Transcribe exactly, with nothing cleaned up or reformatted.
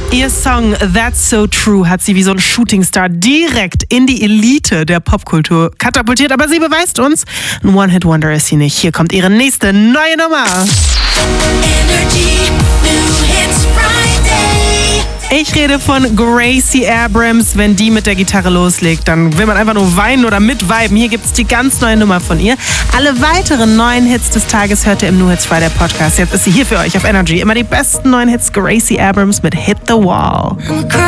Ihr Song That's So True hat sie wie so ein Shootingstar direkt in die Elite der Popkultur katapultiert. Aber sie beweist uns, ein One-Hit-Wonder ist sie nicht. Hier kommt ihre nächste neue Nummer. Energy New Hits Friday. Ich rede von Gracie Abrams. Wenn die mit der Gitarre loslegt, dann will man einfach nur weinen oder mitviben. Hier gibt's die ganz neue Nummer von ihr. Alle weiteren neuen Hits des Tages hört ihr im New Hits Friday Podcast. Jetzt ist sie hier für euch auf Energy. Immer die besten neuen Hits. Gracie Abrams mit Hit the Wall.